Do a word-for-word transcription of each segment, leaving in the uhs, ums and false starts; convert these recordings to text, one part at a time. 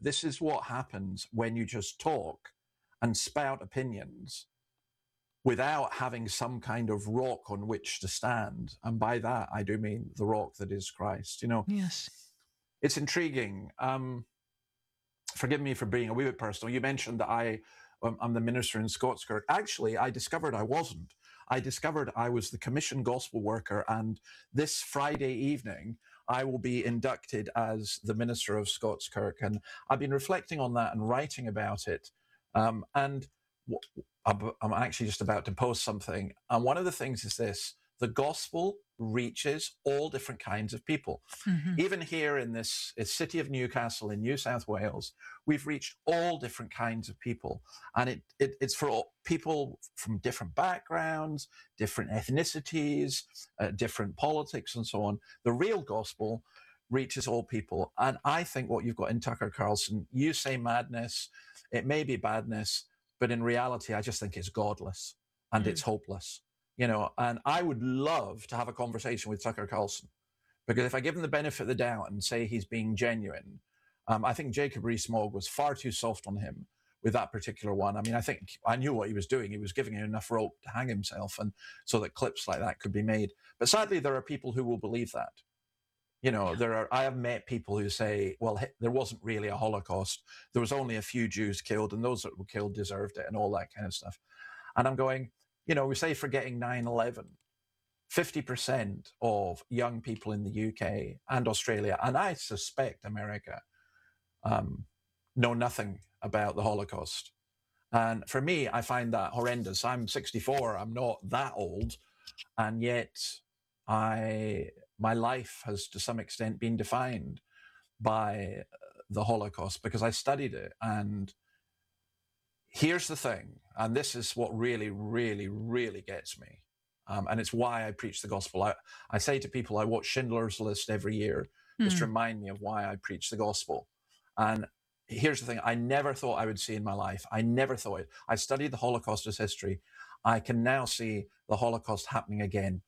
this is what happens when you just talk and spout opinions without having some kind of rock on which to stand. And by that, I do mean the rock that is Christ. You know, yes, it's intriguing. Um, forgive me for being a wee bit personal. You mentioned that I, um, I'm the minister in Scottskirk. Actually, I discovered I wasn't. I discovered I was the commissioned gospel worker, and this Friday evening, I will be inducted as the minister of Scottskirk. And I've been reflecting on that and writing about it. Um, and w- I'm actually just about to post something. And one of the things is this: the gospel reaches all different kinds of people. mm-hmm. Even here in this city of Newcastle in New South Wales, we've reached all different kinds of people. And it, it it's for all, people from different backgrounds, different ethnicities, uh, different politics, and so on. The real gospel reaches all people. And I think what you've got in Tucker Carlson, you say madness, it may be badness, but in reality, I just think it's godless and mm. it's hopeless. You know, and I would love to have a conversation with Tucker Carlson, because if I give him the benefit of the doubt and say he's being genuine, um, I think Jacob Rees-Mogg was far too soft on him with that particular one. I mean, I think I knew what he was doing. He was giving him enough rope to hang himself, and so that clips like that could be made. But sadly, there are people who will believe that. You know, there are. I have met people who say, well, there wasn't really a Holocaust. There was only a few Jews killed, and those that were killed deserved it, and all that kind of stuff. And I'm going, you know, we say forgetting nine eleven, fifty percent of young people in the U K and Australia, and I suspect America, um, know nothing about the Holocaust. And for me, I find that horrendous. I'm sixty-four, I'm not that old, and yet I, my life has to some extent been defined by the Holocaust because I studied it. And here's the thing, and this is what really, really, really gets me. Um, and it's why I preach the gospel. I, I say to people, I watch Schindler's List every year, mm. just to remind me of why I preach the gospel. And here's the thing, I never thought I would see in my life. I never thought it. I studied the Holocaust as history. I can now see the Holocaust happening again.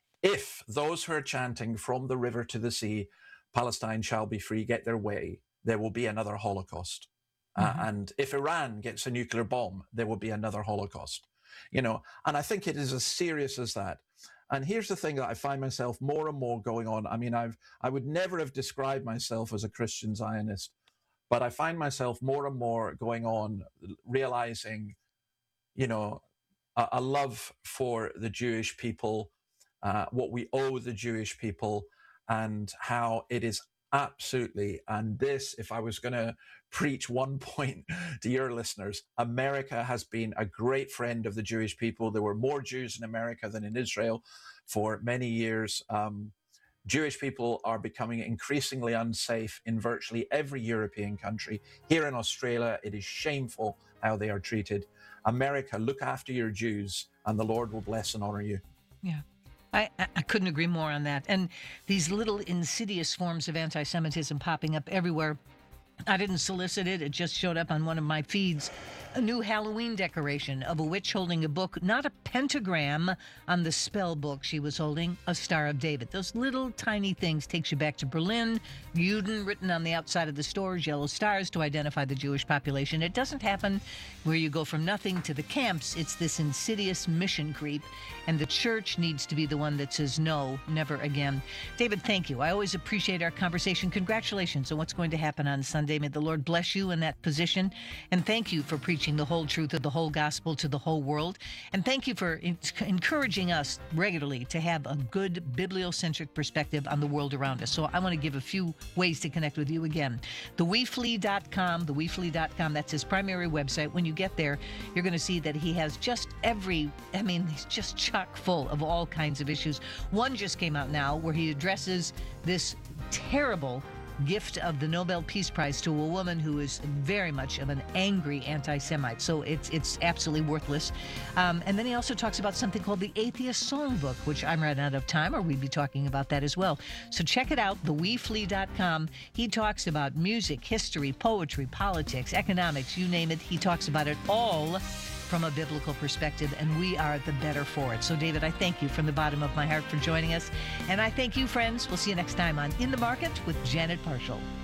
If those who are chanting from the river to the sea, Palestine shall be free, get their way, there will be another Holocaust. Mm-hmm. Uh, and if Iran gets a nuclear bomb, there will be another Holocaust. You know, and I think it is as serious as that. And here's the thing that I find myself more and more going on. I mean, I've I would never have described myself as a Christian Zionist, but I find myself more and more going on, realizing, you know, a, a love for the Jewish people, uh, what we owe the Jewish people, and how it is absolutely, and this, if I was going to preach one point to your listeners, America has been a great friend of the Jewish people. There were more Jews in America than in Israel for many years. Um, Jewish people are becoming increasingly unsafe in virtually every European country. Here in Australia, it is shameful how they are treated. America, look after your Jews, and the Lord will bless and honor you. Yeah. I, I couldn't agree more on that. And these little insidious forms of anti-Semitism popping up everywhere. I didn't solicit it. It just showed up on one of my feeds. A new Halloween decoration of a witch holding a book, not a pentagram on the spell book she was holding, a Star of David. Those little tiny things takes you back to Berlin. Juden written on the outside of the stores, yellow stars to identify the Jewish population. It doesn't happen where you go from nothing to the camps. It's this insidious mission creep, and the church needs to be the one that says no, never again. David, thank you. I always appreciate our conversation. Congratulations on what's going to happen on Sunday. May the Lord bless you in that position, and thank you for preaching the whole truth of the whole gospel to the whole world. And thank you for in- encouraging us regularly to have a good bibliocentric perspective on the world around us. So I want to give a few ways to connect with you again. the we flee dot com, the we flee dot com, that's his primary website. When you get there, you're going to see that he has just every, I mean, he's just chock full of all kinds of issues. One just came out now where he addresses this terrible gift of the Nobel Peace Prize to a woman who is very much of an angry anti-Semite. So it's it's absolutely worthless. Um, and then he also talks about something called the Atheist Songbook, which I'm running out of time, or we'd be talking about that as well. So check it out, the we flee dot com. He talks about music, history, poetry, politics, economics, you name it. He talks about it all from a biblical perspective, and we are the better for it. So, David, I thank you from the bottom of my heart for joining us, and I thank you, friends. We'll see you next time on In the Market with Janet Parshall.